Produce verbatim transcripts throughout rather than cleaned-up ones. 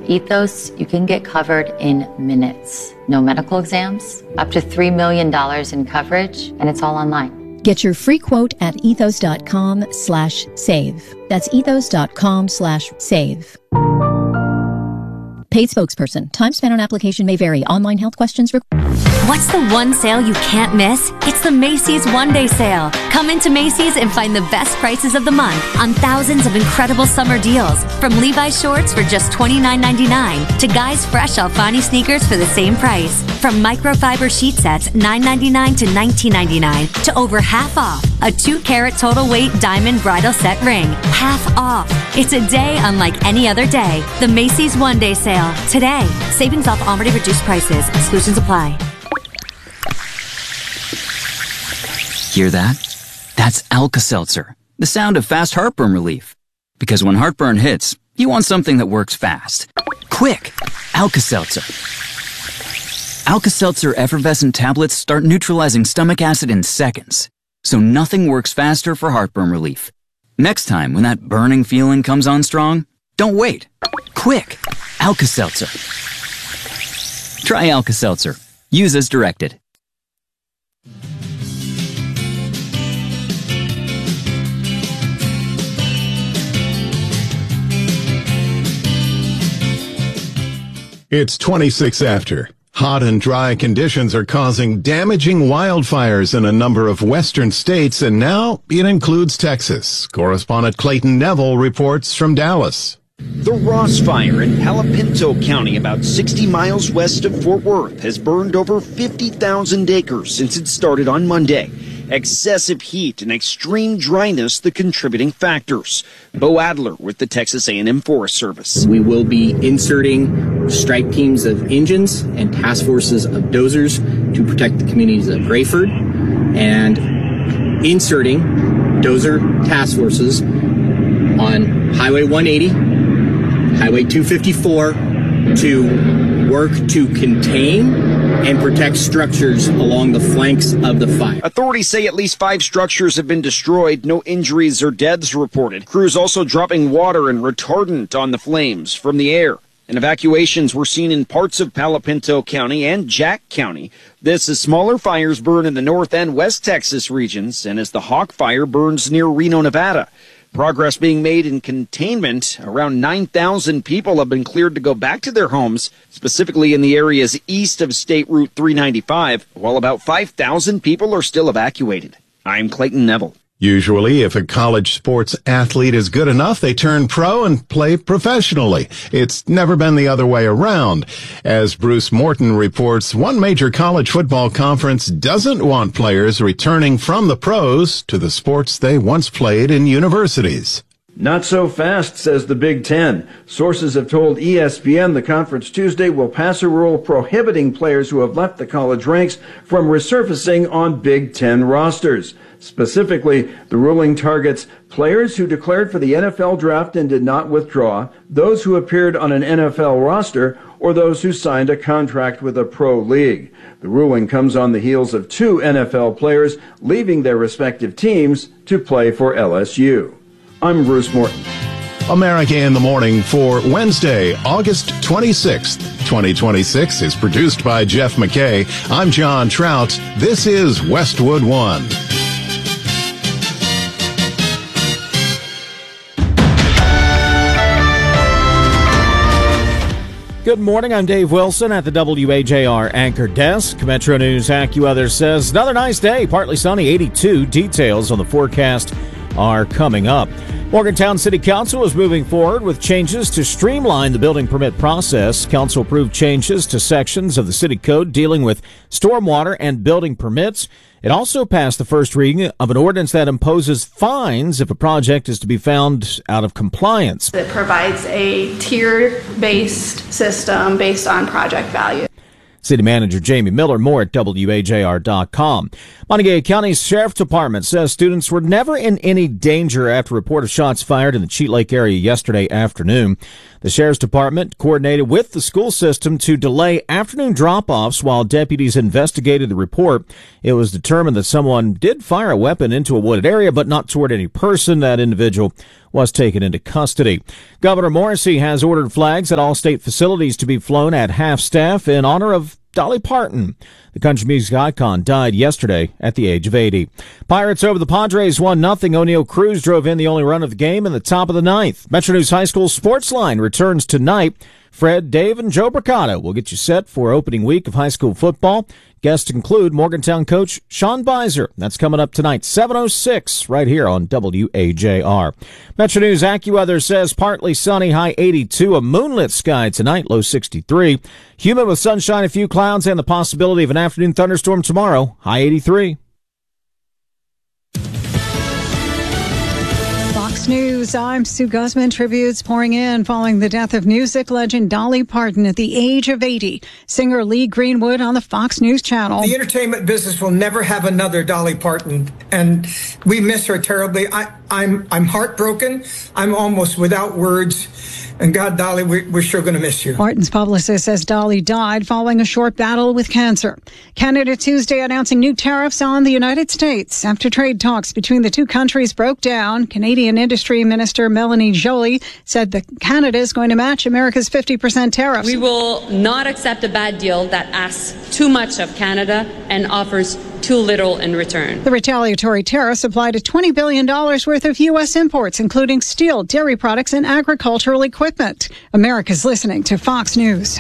Ethos, you can get covered in minutes. No medical exams, up to three million dollars in coverage, and it's all online. Get your free quote at ethos.com slash save. That's ethos.com slash save. Paid spokesperson. Time spent on application may vary. Online health questions required. What's the one sale you can't miss? It's the Macy's One Day Sale. Come into Macy's and find the best prices of the month on thousands of incredible summer deals. From Levi's shorts for just twenty-nine ninety-nine to Guy's fresh Alfani sneakers for the same price. From microfiber sheet sets nine ninety-nine to nineteen ninety-nine to over half off. A two carat total weight diamond bridal set ring. Half off. It's a day unlike any other day. The Macy's One Day Sale. Today. Savings off already reduced prices. Exclusions apply. Hear that? That's Alka-Seltzer, the sound of fast heartburn relief. Because when heartburn hits, you want something that works fast. Quick! Alka-Seltzer. Alka-Seltzer effervescent tablets start neutralizing stomach acid in seconds. So nothing works faster for heartburn relief. Next time when that burning feeling comes on strong, don't wait. Quick! Alka-Seltzer. Try Alka-Seltzer. Use as directed. It's twenty-six after. Hot and dry conditions are causing damaging wildfires in a number of western states, and now it includes Texas. Correspondent Clayton Neville reports from Dallas. The Ross Fire in Palo Pinto County, about sixty miles west of Fort Worth, has burned over fifty thousand acres since it started on Monday. Excessive heat and extreme dryness the contributing factors. Bo Adler with the Texas A and M Forest Service. We will be inserting strike teams of engines and task forces of dozers to protect the communities of Grayford, and inserting dozer task forces on Highway one eighty, Highway two fifty-four to work to contain and protect structures along the flanks of the fire. Authorities say at least five structures have been destroyed. No injuries or deaths reported. Crews also dropping water and retardant on the flames from the air. And evacuations were seen in parts of Palo Pinto County and Jack County. This as smaller fires burn in the North and West Texas regions, and as the Hawk Fire burns near Reno, Nevada. Progress being made in containment. Around nine thousand people have been cleared to go back to their homes, specifically in the areas east of State Route three ninety-five, while about five thousand people are still evacuated. I'm Clayton Neville. Usually, if a college sports athlete is good enough, they turn pro and play professionally. It's never been the other way around. As Bruce Morton reports, one major college football conference doesn't want players returning from the pros to the sports they once played in universities. Not so fast, says the Big Ten. Sources have told E S P N the conference Tuesday will pass a rule prohibiting players who have left the college ranks from resurfacing on Big Ten rosters. Specifically, the ruling targets players who declared for the N F L draft and did not withdraw, those who appeared on an N F L roster, or those who signed a contract with a pro league. The ruling comes on the heels of two N F L players leaving their respective teams to play for L S U. I'm Bruce Morton. America in the Morning for Wednesday, August twenty-sixth, twenty twenty-six is produced by Jeff McKay. I'm John Trout. This is Westwood One. Good morning, I'm Dave Wilson at the W A J R Anchor Desk. Metro News AccuWeather says another nice day, partly sunny, eighty-two. Details on the forecast are coming up. Morgantown City Council is moving forward with changes to streamline the building permit process. Council approved changes to sections of the city code dealing with stormwater and building permits. It also passed the first reading of an ordinance that imposes fines if a project is to be found out of compliance. It provides a tier-based system based on project value. City Manager Jamie Miller, more at W A J R dot com. Montague County's Sheriff's Department says students were never in any danger after a report of shots fired in the Cheat Lake area yesterday afternoon. The Sheriff's Department coordinated with the school system to delay afternoon drop-offs while deputies investigated the report. It was determined that someone did fire a weapon into a wooded area, but not toward any person. That individual was taken into custody. Governor Morrisey has ordered flags at all state facilities to be flown at half-staff in honor of Dolly Parton. The country music icon died yesterday at the age of eighty. Pirates over the Padres one nothing. O'Neal Cruz drove in the only run of the game in the top of the ninth. Metro News High School Sports Line returns tonight. Fred, Dave, and Joe Bricado will get you set for opening week of high school football. Guests include Morgantown coach Sean Beiser. That's coming up tonight, seven oh six, right here on W A J R. Metro News AccuWeather says partly sunny, high eighty-two, a moonlit sky tonight, low sixty-three. Humid with sunshine, a few clouds, and the possibility of an afternoon thunderstorm tomorrow, high eighty-three. Fox News, I'm Sue Guzman. Tributes pouring in following the death of music legend Dolly Parton at the age of eighty. Singer Lee Greenwood on the Fox News Channel. The entertainment business will never have another Dolly Parton, and we miss her terribly. I, I'm I'm heartbroken. I'm almost without words. And God, Dolly, we're, we're sure going to miss you. Parton's publicist says Dolly died following a short battle with cancer. Canada Tuesday announcing new tariffs on the United States after trade talks between the two countries broke down. Canadian Industry Minister Melanie Joly said that Canada is going to match America's fifty percent tariffs. We will not accept a bad deal that asks too much of Canada and offers too little in return. The retaliatory tariffs apply to twenty billion dollars worth of U S imports, including steel, dairy products, and agricultural equipment. America's listening to Fox News.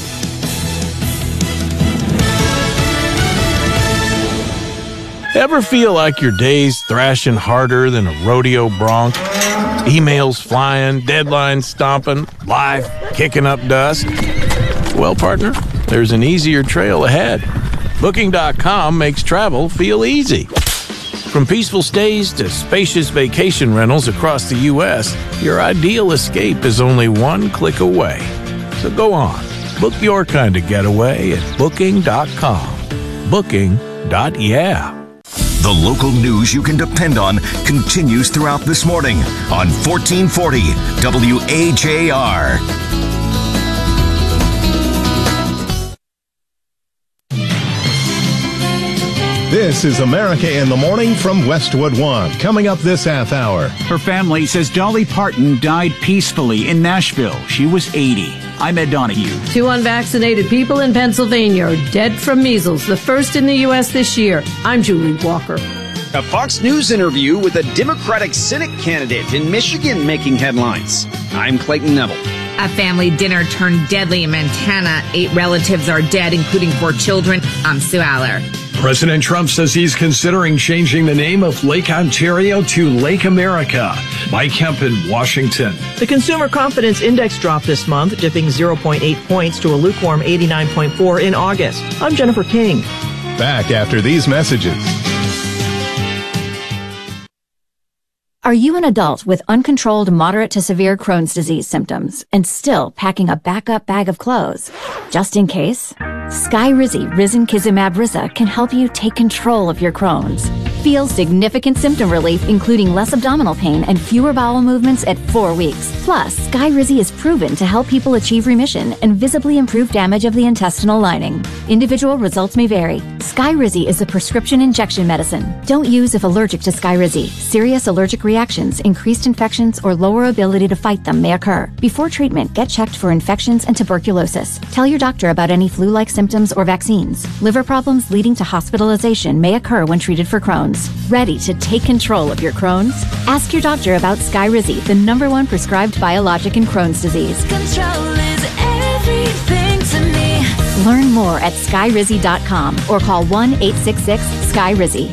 Ever feel like your day's thrashing harder than a rodeo bronc? Emails flying, deadlines stomping, life kicking up dust? Well, partner, there's an easier trail ahead. Booking dot com makes travel feel easy. From peaceful stays to spacious vacation rentals across the U S, your ideal escape is only one click away. So go on, book your kind of getaway at Booking dot com. Booking. Yeah. The local news you can depend on continues throughout this morning on fourteen forty W A J R. This is America in the Morning from Westwood One. Coming up this half hour. Her family says Dolly Parton died peacefully in Nashville. She was eighty. I'm Ed Donahue. Two unvaccinated people in Pennsylvania are dead from measles, the first in the U S this year. I'm Julie Walker. A Fox News interview with a Democratic Senate candidate in Michigan making headlines. I'm Clayton Neville. A family dinner turned deadly in Montana. Eight relatives are dead, including four children. I'm Sue Aller. President Trump says he's considering changing the name of Lake Ontario to Lake America. Mike Kemp in Washington. The Consumer Confidence Index dropped this month, dipping zero point eight points to a lukewarm eighty-nine point four in August. I'm Jennifer King. Back after these messages. Are you an adult with uncontrolled moderate to severe Crohn's disease symptoms and still packing a backup bag of clothes? Just in case? Skyrizi Risankizumab Riza can help you take control of your Crohn's. Feel significant symptom relief, including less abdominal pain and fewer bowel movements at four weeks. Plus, Skyrizi is proven to help people achieve remission and visibly improve damage of the intestinal lining. Individual results may vary. Skyrizi is a prescription injection medicine. Don't use if allergic to Skyrizi. Serious allergic reactions, increased infections, or lower ability to fight them may occur. Before treatment, get checked for infections and tuberculosis. Tell your doctor about any flu-like symptoms or vaccines. Liver problems leading to hospitalization may occur when treated for Crohn's. Ready to take control of your Crohn's? Ask your doctor about Skyrizi, the number one prescribed biologic in Crohn's disease. Control is everything to me. Learn more at skyrizi dot com or call one eight six six Skyrizi.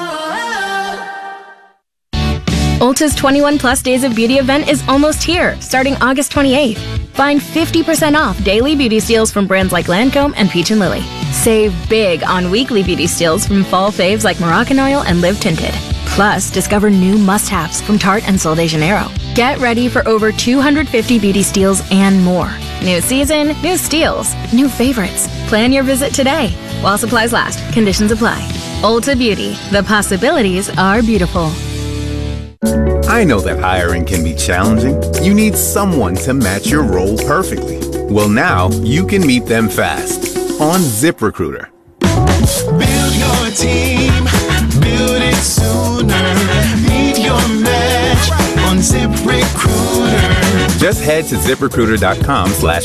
Ulta's twenty-one plus Days of Beauty event is almost here, starting August twenty-eighth. Find fifty percent off daily beauty steals from brands like Lancome and Peach and Lily. Save big on weekly beauty steals from fall faves like Moroccanoil and Live Tinted. Plus, discover new must-haves from Tarte and Sol de Janeiro. Get ready for over two hundred fifty beauty steals and more. New season, new steals, new favorites. Plan your visit today. While supplies last, conditions apply. Ulta Beauty. The possibilities are beautiful. I know that hiring can be challenging. You need someone to match your role perfectly. Well, now you can meet them fast on ZipRecruiter. Build your team, build it sooner. Meet your match on ZipRecruiter. Just head to ZipRecruiter.com slash